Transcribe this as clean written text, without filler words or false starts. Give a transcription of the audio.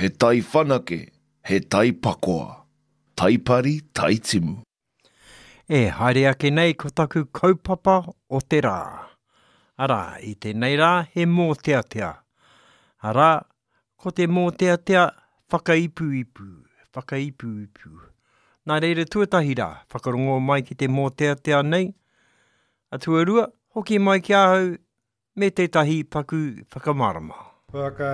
he tai whanake, he tai pakoa, taipari, taitimu. E haere ake nei ko taku kaupapa o te rā. Ara, i tēnei rā, he mōteatea. Ara, ko te mōteatea whakaipu-ipu. Nā reira tuatahi rā, whakarongo mai ki te mōteatea nei. A tuarua, hoki mai ki ahau me tētahi paku whakamarama.